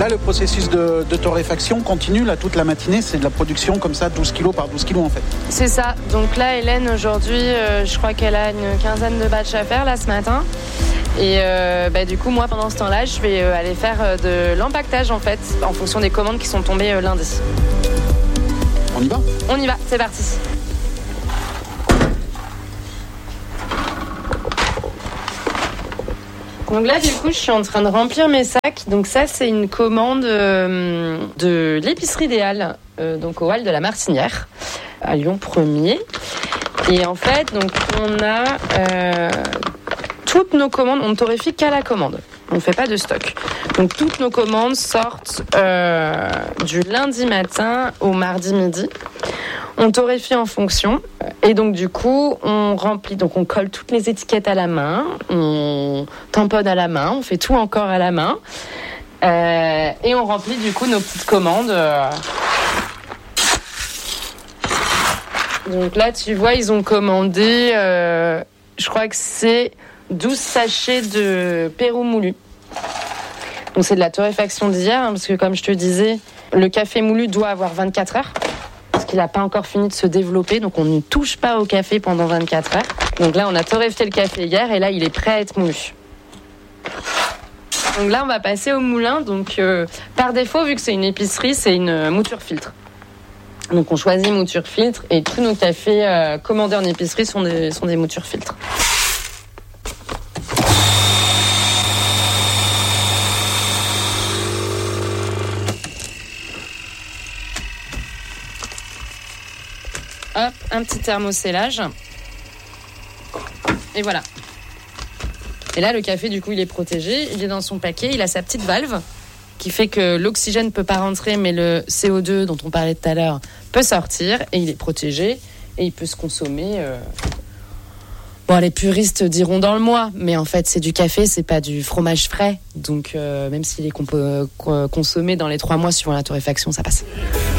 le processus de torréfaction continue, là, toute la matinée. C'est de la production comme ça, 12 kilos par 12 kilos en fait. C'est ça. Donc là, Hélène, aujourd'hui, je crois qu'elle a une quinzaine de batchs à faire là ce matin. Et du coup, moi, pendant ce temps-là, je vais aller faire de l'empaquetage en fait, en fonction des commandes qui sont tombées lundi. On y va ? On y va, c'est parti. Donc là, du coup, je suis en train de remplir mes sacs. Donc ça, c'est une commande de l'épicerie idéale, donc au hall de la Martinière, à Lyon 1er. Et en fait, donc on a toutes nos commandes, on ne torréfie qu'à la commande. On ne fait pas de stock. Donc toutes nos commandes sortent du lundi matin au mardi midi. On torréfie en fonction. Et donc du coup, on remplit, donc on colle toutes les étiquettes à la main, on tamponne à la main, on fait tout encore à la main. Et on remplit du coup nos petites commandes. Donc là, tu vois, ils ont commandé, je crois que c'est 12 sachets de Pérou moulu. Donc c'est de la torréfaction d'hier, parce que comme je te disais, le café moulu doit avoir 24 heures. Parce qu'il n'a pas encore fini de se développer, donc on ne touche pas au café pendant 24 heures. Donc là, on a torréfié le café hier, et là, il est prêt à être moulu. Donc là, on va passer au moulin. Donc par défaut, vu que c'est une épicerie, c'est une mouture filtre. Donc on choisit mouture filtre, et tous nos cafés commandés en épicerie sont des moutures filtres. Hop, un petit thermosellage. Et voilà. Et là, le café, du coup, il est protégé. Il est dans son paquet. Il a sa petite valve qui fait que l'oxygène ne peut pas rentrer, mais le CO2 dont on parlait tout à l'heure peut sortir. Et il est protégé. Et il peut se consommer... Bon, les puristes diront dans le mois. Mais en fait, c'est du café, c'est pas du fromage frais. Donc, même s'il est consommé dans les 3 mois suivant la torréfaction, ça passe.